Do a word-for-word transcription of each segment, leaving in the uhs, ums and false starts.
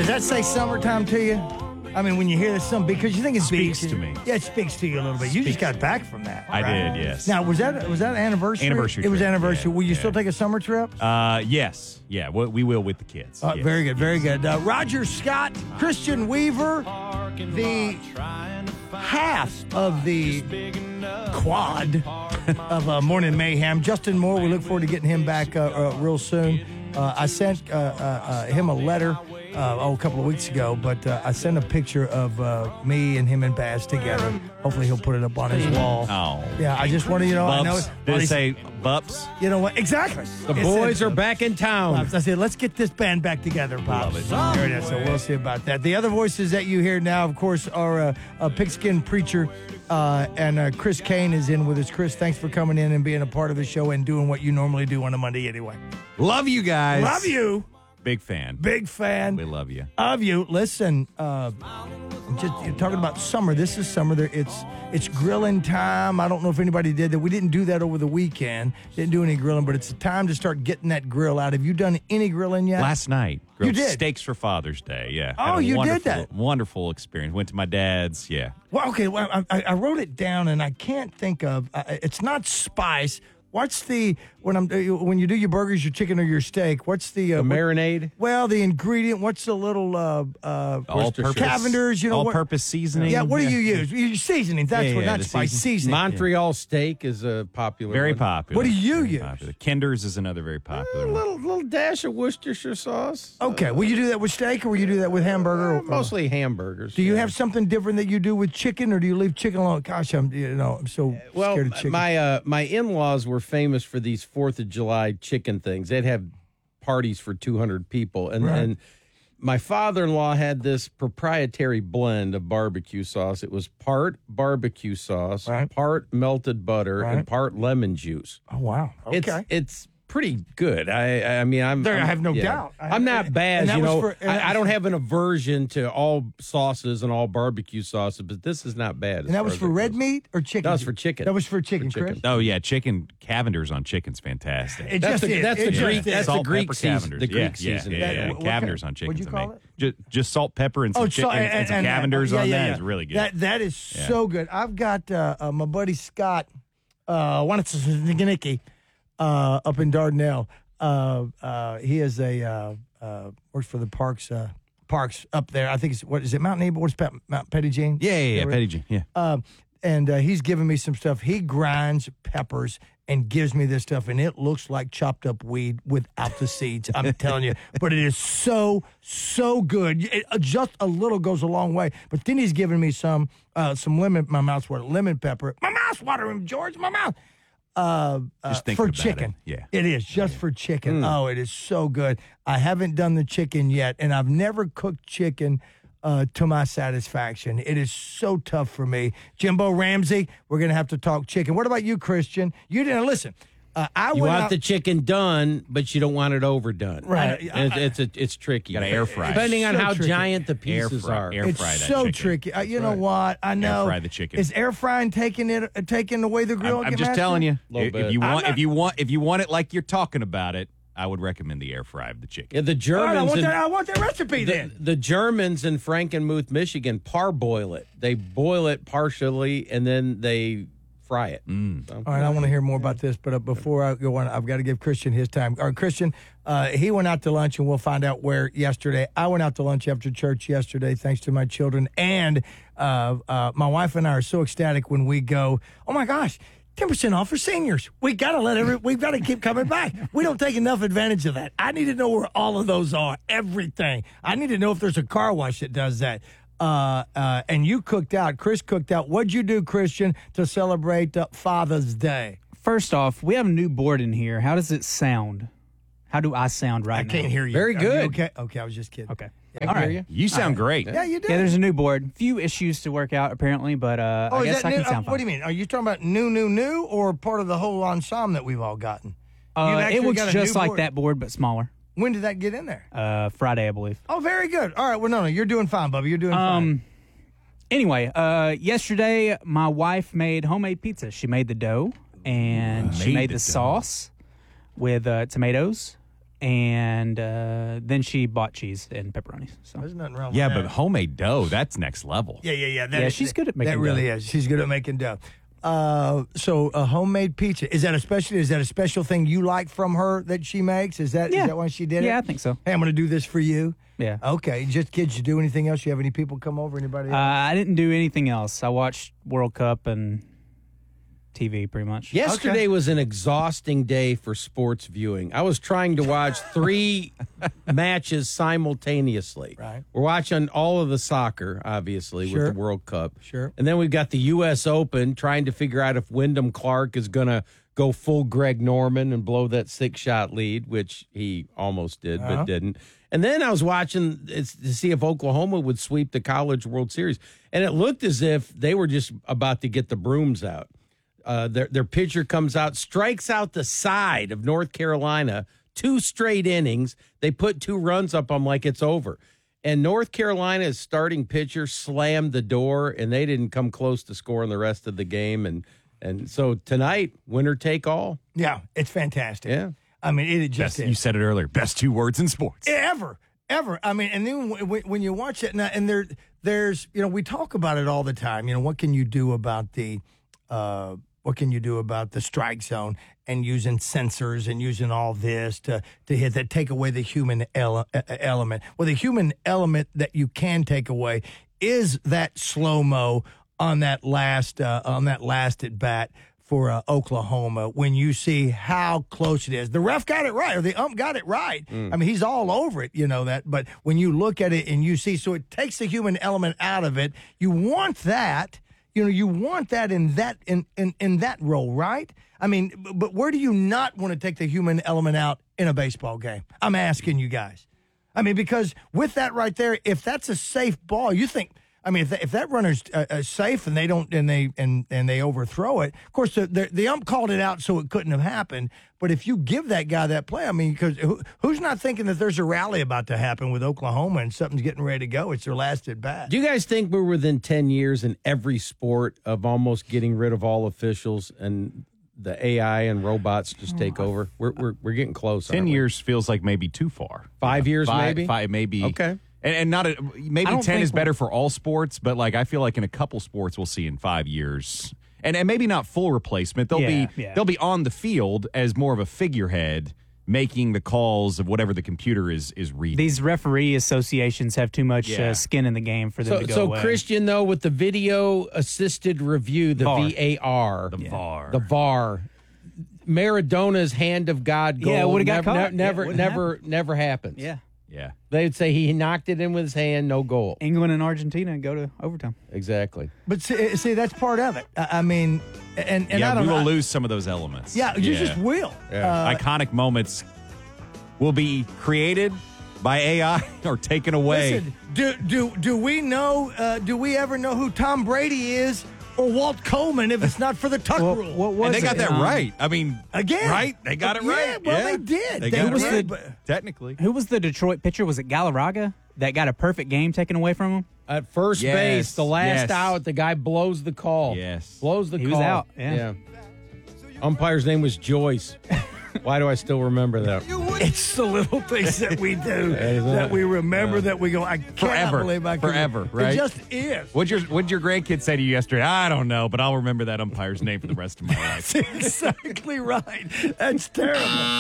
does that say summertime to you? I mean, when you hear this song, because you think it Speaks beach, to me. Yeah, it speaks to you a little bit. You just got back from that. I right? did, yes. Now, was that was that anniversary? Anniversary It was trip, anniversary. yeah, Will you yeah. still take a summer trip? Uh, yes. Yeah, we, we will with the kids. Uh, yes. Very good, very good. Uh, Roger Scott, Christian Weaver, the half of the quad of uh, Morning Mayhem. Justin Moore, we look forward to getting him back uh, uh, real soon. Uh, I sent uh, uh, uh, him a letter uh, oh, a couple of weeks ago, but uh, I sent a picture of uh, me and him and Baz together. Hopefully he'll put it up on his wall. Oh. Yeah, I just wanted you to know. I know Bups. Did it say Bups? You know what? Exactly. The It boys said are back in town. Pops. I said, let's get this band back together, Pops. Love it. There it is. So we'll see about that. The other voices that you hear now, of course, are uh, a Pigskin Preacher, uh, and uh, Chris Kane is in with us. Chris, thanks for coming in and being a part of the show and doing what you normally do on a Monday anyway. Love you guys. Love you. Big fan. Big fan. We love you. Of you. Listen, uh, just you're talking about summer. This is summer. There, it's it's grilling time. I don't know if anybody did that. We didn't do that over the weekend. Didn't do any grilling, but it's the time to start getting that grill out. Have you done any grilling yet? Last night, grilled You did? steaks for Father's Day. Yeah. Oh, Had a you did wonderful, that? Wonderful experience. Went to my dad's. Yeah. Well, okay. Well, I, I wrote it down, and I can't think of. Uh, it's not spice. What's the when I'm when you do your burgers, your chicken, or your steak? What's the, uh, The marinade? What, well, the ingredient. What's the little uh, uh, All-purpose- Cavender's? You know, what- all-purpose season. Yeah, what do you use? You seasoning. That's Yeah, what. yeah, Not the spice. seasoning. Seasoning. Montreal steak is a popular Very one. popular. What do you Very use? Popular. Kinder's is another very A popular one. little, little dash of Worcestershire sauce. Okay. Will you do that with steak, or will you do that with hamburger? Uh, Or- mostly hamburgers. Do you yeah. have something different that you do with chicken, or do you leave chicken alone? Gosh, I'm you know I'm so Well, scared of chicken. my uh, my in-laws were famous for these Fourth of July chicken things. They'd have parties for two hundred people, and Right. and my father-in-law had this proprietary blend of barbecue sauce. It was part barbecue sauce, Right. part melted butter, Right. and part lemon juice. oh wow. Okay. It's it's pretty good. I I mean I'm There, I I'm- have no yeah. doubt. I- I'm not and bad. that You was know, for- and that I, I was don't for- have an aversion to all sauces and all barbecue sauces, but this is not bad. as and that far was as for that red goes. meat or chicken? That was for chicken. That was for chicken, For chicken. Chris. Oh yeah, chicken Cavender's on chicken's fantastic. It That's just the is. that's It the just Greek is. that's Salt, the Greek pepper, season. Cavender's. The Greek yeah, yeah, season. Yeah, That- yeah, what- what Cavender's kind- on chicken. what'd you call it? Just, just salt, pepper, and some, chi- so- and, and some Cavender's yeah, on yeah, that yeah. is really good. That that is Yeah. so good. I've got uh, uh, my buddy Scott, uh, one uh, up in Dardanelle. Uh, uh, he is a uh, uh, works for the parks uh, parks up there. I think it's what is it Mount Nebo? What's Pe- Mount Petty Jean? yeah, yeah, yeah, Whatever. Petty Jean, yeah. Um, and uh, he's giving me some stuff. He grinds peppers and gives me this stuff, and it looks like chopped up weed without the seeds. I'm telling you, but it is so so good. It, uh, just a little goes a long way. But then he's giving me some uh, some lemon. My mouth's watering. Lemon pepper. My mouth's watering, George. My mouth. Uh, uh, Just thinking for about chicken. it, yeah. It is just for chicken. Oh, it is so good. I haven't done the chicken yet, and I've never cooked chicken uh, to my satisfaction. It is so tough for me. Jimbo Ramsey, we're going to have to talk chicken. What about you, Christian? You didn't listen. Uh, I You went want out, the chicken done, but you don't want it overdone. Right. And it's it's, it's tricky. You gotta air fry it. Depending on So how tricky. giant the Air pieces fry- are. air it's fry that so chicken. tricky. Uh, you know what? I know. fry the chicken. Is air frying taking it uh, taking away the grill? I'm, I'm get just master? telling you. Little If, bit. if you I'm want, not- if you want, if you want it like you're talking about it, I would recommend the air fry of the chicken. Yeah, the All right, Germans. I want in- that. I want that recipe the, then. the Germans in Frankenmuth, Michigan, parboil it. They boil it partially and then they fry it. Mm. So, All right, I want to hear more about this, but uh, before I go on, I've got to give Christian his time. All right, Christian, uh, he went out to lunch, and we'll find out where yesterday. I went out to lunch after church yesterday, thanks to my children, and uh, uh, my wife and I are so ecstatic when we go, oh my gosh, ten percent off for seniors. We got to let every, we've got to keep coming back. We don't take enough advantage of that. I need to know where all of those are, everything. I need to know if there's a car wash that does that. Uh, uh, and you cooked out. Chris cooked out. What'd you do, Christian, to celebrate uh, Father's Day? First off, we have a new board in here. How does it sound? How do I sound right I now? can't hear you. Very Are you good. okay. Okay, I was just kidding. Okay. I All can hear right. you. You sound great. Yeah, you did. Yeah, there's a new board. Few issues to work out apparently, but uh, oh, I is guess that I new? can sound uh, fine. what do you mean? Are you talking about new, new, new, or part of the whole ensemble that we've all gotten? You've Uh, actually it looks got a just new like board. that board, but smaller. When did that get in there? Uh, Friday, I believe. Oh, very good. All right. Well, no, no, you're doing fine, Bubba. You're doing fine. Um. Anyway, uh, yesterday my wife made homemade pizza. She made the dough and she Made made the the dough. sauce with uh, tomatoes and uh, then she bought cheese and pepperonis. So There's nothing wrong Yeah, with that. but homemade dough, that's next level. Yeah, yeah, yeah. That Yeah, is- she's good at making That really dough. is. She's good at making dough. Uh, so a homemade pizza, is that a special, is that a special thing you like from her that she makes? Is that, Yeah. is that why she did it? Yeah, I think so. Hey, I'm going to do this for you. Yeah. Okay. Just kids, you do anything else? You have any people come over? Anybody Uh, else? I didn't do anything else. I watched World Cup and T V pretty much. Yesterday Okay. was an exhausting day for sports viewing. I was trying to watch three matches simultaneously. Right. We're watching all of the soccer, obviously, Sure. with the World Cup. Sure. And then we've got the U S Open, trying to figure out if Wyndham Clark is going to go full Greg Norman and blow that six-shot lead, which he almost did, Uh-huh. but didn't. And then I was watching it's, to see if Oklahoma would sweep the College World Series. And it looked as if they were just about to get the brooms out. Uh, their their pitcher comes out, strikes out the side of North Carolina, two straight innings. They put two runs up. I'm like, it's over. And North Carolina's starting pitcher slammed the door, and they didn't come close to scoring the rest of the game. And and so tonight, winner take all. Yeah, it's fantastic. Yeah. I mean, it just Best, is. you said it earlier. Best two words in sports. ever, ever. I mean, and then w- w- when you watch it, now, and there, there's, you know, we talk about it all the time. You know, what can you do about the, uh, what can you do about the strike zone and using sensors and using all this to to hit that, take away the human ele- uh, element? Well, the human element that you can take away is that slow mo on that last uh, on that last at bat for uh, Oklahoma, when you see how close it is. The ref got it right, or the ump got it right. I mean, he's all over it, you know that. But when you look at it and you see, so it takes the human element out of it. You want that, you know, you want that in that in in, in that role, right? I mean, b- but where do you not want to take the human element out in a baseball game? I'm asking you guys. I mean, because with that right there, if that's a safe ball, you think. I mean, if that, if that runner's uh, uh, safe and they don't and they and, and they overthrow it, of course the, the the ump called it out, so it couldn't have happened. But if you give that guy that play, I mean, because who, who's not thinking that there's a rally about to happen with Oklahoma and something's getting ready to go? It's their last at bat. Do you guys think we're within ten years in every sport of almost getting rid of all officials and the A I and robots just take over? We're we're, we're getting close. Ten aren't we? years feels like maybe too far. Five years, five, maybe? Five, maybe. Okay. And, and not a, maybe I don't ten think is we'll- better for all sports, but like I feel like in a couple sports we'll see in five years, and and maybe not full replacement. They'll Yeah, be yeah. they'll be on the field as more of a figurehead, making the calls of whatever the computer is is reading. These referee associations have too much Yeah. uh, skin in the game for them So, to go so away. Christian, though, with the video assisted review, the V A R. V A R, the V A R. the V A R, Maradona's hand of God goal, Yeah, would've got never, caught. ne- Yeah, never, wouldn't never, never happens. Yeah. yeah. They'd say he knocked it in with his hand, no goal. England and Argentina go to overtime. Exactly. But see, see, that's part of it. I, I mean, and and I yeah, don't we will know. lose some of those elements. Yeah, you just will. Uh, Iconic moments will be created by A I or taken away. Listen, do do do we know? Uh, do we ever know who Tom Brady is or Walt Coleman if it's not for the tuck Well, rule? what was and they got it? that Um, right. I mean, Again. right? They got it Yeah, right. well, they did. They They got it was right. the- but- Technically. Who was the Detroit pitcher? Was it Galarraga that got a perfect game taken away from him? At first Yes, base, the last yes. out, the guy blows the call. Yes. Blows the He call. was out, yeah. Umpire's name was Joyce. Why do I still remember that? It's the little things that we do Isn't that it? we remember that we go. I cannot Forever. believe I can. Forever, right? It just is. What'd your What'd your grandkid say to you yesterday? I don't know, but I'll remember that umpire's name for the rest of my life. That's exactly right. That's terrible.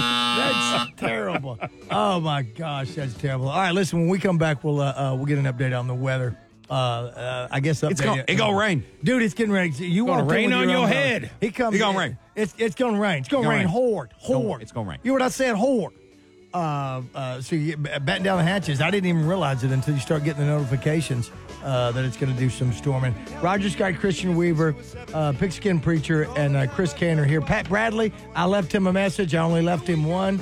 That's terrible. Oh my gosh, that's terrible. All right, listen. When we come back, we'll uh, uh, we'll get an update on the weather. Uh, uh, I guess update. It's gonna, it gonna rain. Dude, it's getting ready. You Gonna walked in rain with on your your own head. house. He comes. It's gonna in. rain. It's it's gonna rain. It's gonna, Gonna rain. rain. Hard, gonna- hard. it's gonna rain. You know what I said? Hard. Uh, uh, so you get- batten down the hatches. I didn't even realize it until you start getting the notifications uh, that it's going to do some storming. Roger Scott, Christian Weaver, uh, Pigskin Preacher, and uh, Chris Canner here. Pat Bradley, I left him a message. I only left him one.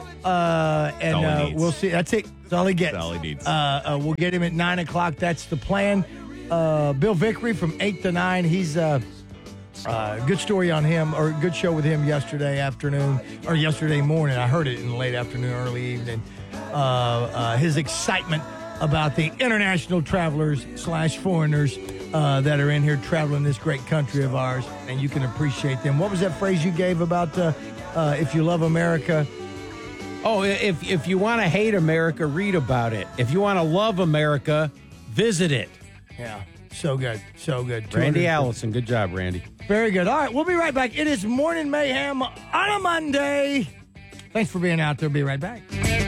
Uh, and all he uh, needs. we'll see. That's it. That's all he gets. That's all he needs. Uh, uh, we'll get him at nine o'clock. That's the plan. Uh, Bill Vickery from eight to nine. He's uh, uh, good story on him, or good show with him yesterday afternoon or yesterday morning. I heard it in the late afternoon, early evening. Uh, uh, his excitement about the international travelers slash foreigners uh, that are in here traveling this great country of ours, and you can appreciate them. What was that phrase you gave about uh, uh, if you love America? Oh, if if you want to hate America, read about it. If you want to love America, visit it. Yeah, so good, so good. Randy Allison, good job, Randy. Very good. All right, we'll be right back. It is Morning Mayhem on a Monday. Thanks for being out there. Be right back.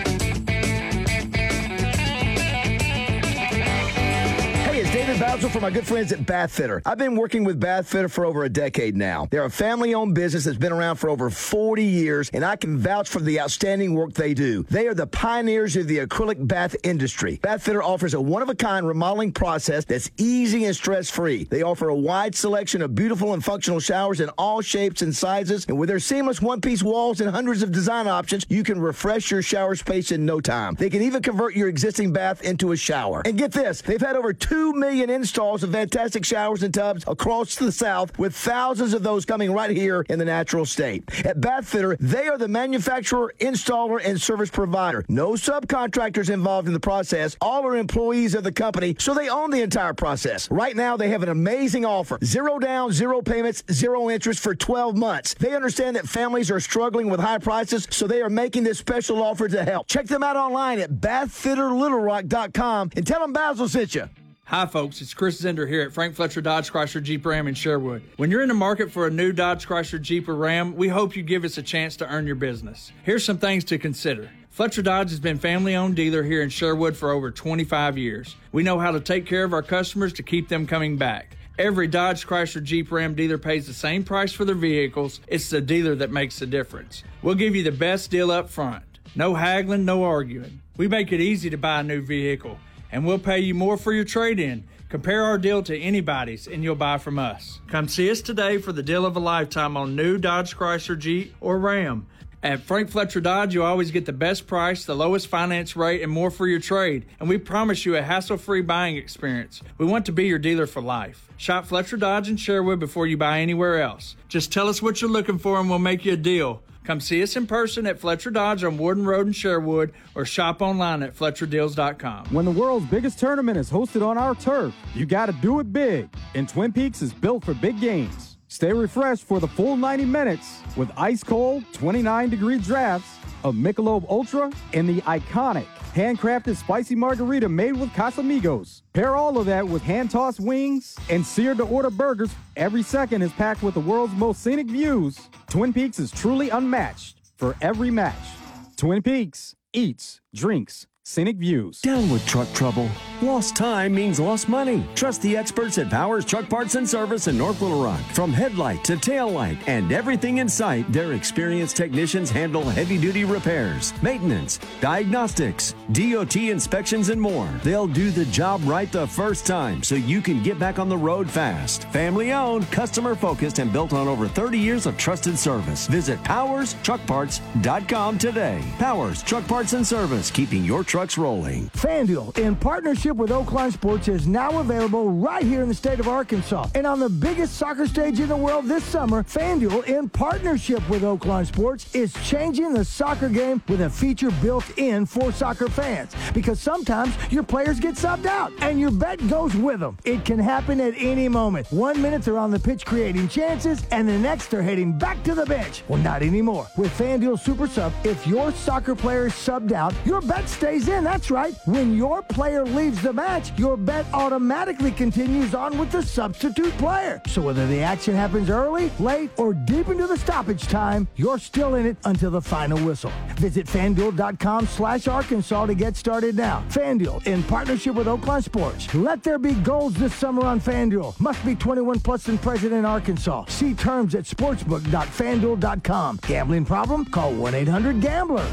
David Basil for my good friends at Bath Fitter. I've been working with Bath Fitter for over a decade now. They're a family-owned business that's been around for over forty years, and I can vouch for the outstanding work they do. They are the pioneers of the acrylic bath industry. Bath Fitter offers a one-of-a-kind remodeling process that's easy and stress-free. They offer a wide selection of beautiful and functional showers in all shapes and sizes, and with their seamless one-piece walls and hundreds of design options, you can refresh your shower space in no time. They can even convert your existing bath into a shower. And get this, they've had over two million installs of fantastic showers and tubs across the South, with thousands of those coming right here in the natural state. At Bath Fitter, they are the manufacturer, installer, and service provider. No subcontractors involved in the process. All are employees of the company, so they own the entire process. Right now, they have an amazing offer. Zero down, zero payments, zero interest for twelve months. They understand that families are struggling with high prices, so they are making this special offer to help. Check them out online at bath fitter little rock dot com and tell them Basil sent you. Hi, folks. It's Chris Zender here at Frank Fletcher Dodge Chrysler Jeep Ram in Sherwood. When you're in the market for a new Dodge Chrysler Jeep or Ram, we hope you give us a chance to earn your business. Here's some things to consider. Fletcher Dodge has been family-owned dealer here in Sherwood for over twenty-five years. We know how to take care of our customers to keep them coming back. Every Dodge Chrysler Jeep Ram dealer pays the same price for their vehicles. It's the dealer that makes the difference. We'll give you the best deal up front. No haggling, no arguing. We make it easy to buy a new vehicle, and we'll pay you more for your trade-in. Compare our deal to anybody's, and you'll buy from us. Come see us today for the deal of a lifetime on new Dodge Chrysler Jeep or Ram. At Frank Fletcher Dodge, you always get the best price, the lowest finance rate, and more for your trade. And we promise you a hassle-free buying experience. We want to be your dealer for life. Shop Fletcher Dodge in Sherwood before you buy anywhere else. Just tell us what you're looking for and we'll make you a deal. Come see us in person at Fletcher Dodge on Warden Road in Sherwood, or shop online at fletcher deals dot com. When the world's biggest tournament is hosted on our turf, you got to do it big. And Twin Peaks is built for big games. Stay refreshed for the full ninety minutes with ice-cold twenty-nine degree drafts of Michelob Ultra and the iconic handcrafted spicy margarita made with Casamigos. Pair all of that with hand-tossed wings and seared-to-order burgers. Every second is packed with the world's most scenic views. Twin Peaks is truly unmatched for every match. Twin Peaks eats, drinks, scenic views. Down with truck trouble. Lost time means lost money. Trust the experts at Powers Truck Parts and Service in North Little Rock. From headlight to tail light and everything in sight, their experienced technicians handle heavy-duty repairs, maintenance, diagnostics, D O T inspections, and more. They'll do the job right the first time so you can get back on the road fast. Family-owned, customer-focused, and built on over thirty years of trusted service. Visit powers truck parts dot com today. Powers Truck Parts and Service, keeping your trucks rolling. FanDuel, in partnership with Oakline Sports, is now available right here in the state of Arkansas. And on the biggest soccer stage in the world this summer, FanDuel, in partnership with Oakline Sports, is changing the soccer game with a feature built in for soccer fans. Because sometimes your players get subbed out, and your bet goes with them. It can happen at any moment. One minute they're on the pitch creating chances, and the next they're heading back to the bench. Well, not anymore. With FanDuel Super Sub, if your soccer player is subbed out, your bet stays in. That's right. When your player leaves the match, your bet automatically continues on with the substitute player. So whether the action happens early, late, or deep into the stoppage time, you're still in it until the final whistle. Visit FanDuel.com slash Arkansas to get started now. FanDuel, in partnership with Oakland Sports. Let there be goals this summer on FanDuel. Must be twenty-one plus and present in Arkansas. See terms at sportsbook dot fan duel dot com. Gambling problem? Call one eight hundred gambler.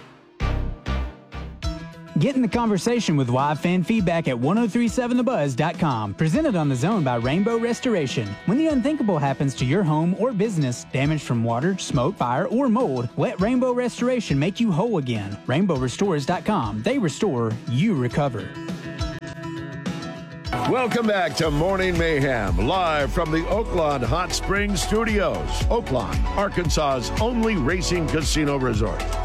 Get in the conversation with live fan feedback at ten thirty-seven the buzz dot com. Presented on the Zone by Rainbow Restoration. When the unthinkable happens to your home or business, damage from water, smoke, fire, or mold, let Rainbow Restoration make you whole again. rainbow restores dot com. They restore, you recover. Welcome back to Morning Mayhem, live from the Oaklawn Hot Springs Studios. Oaklawn, Arkansas's only racing casino resort.